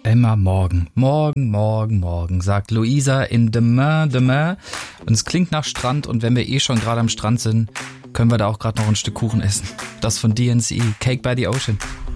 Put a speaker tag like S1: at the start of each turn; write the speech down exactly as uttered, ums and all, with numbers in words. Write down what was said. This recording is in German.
S1: Immer morgen, morgen, morgen, morgen, sagt Luisa in Demain, Demain. Und es klingt nach Strand und wenn wir eh schon gerade am Strand sind, können wir da auch gerade noch ein Stück Kuchen essen. Das von D N C E, Cake by the Ocean.